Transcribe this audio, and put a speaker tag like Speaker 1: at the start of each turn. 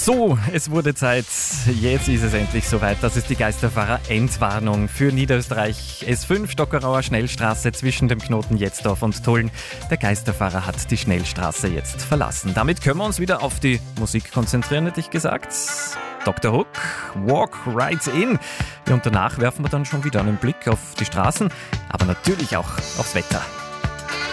Speaker 1: So, es wurde Zeit. Jetzt ist es endlich soweit. Das ist die Geisterfahrer-Endwarnung für Niederösterreich. S5 Stockerauer Schnellstraße zwischen dem Knoten Jetzdorf und Tulln. Der Geisterfahrer hat die Schnellstraße jetzt verlassen. Damit können wir uns wieder auf die Musik konzentrieren, hätte ich gesagt. Dr. Hook, Walk Right In. Ja, und danach werfen wir dann schon wieder einen Blick auf die Straßen, aber natürlich auch aufs Wetter.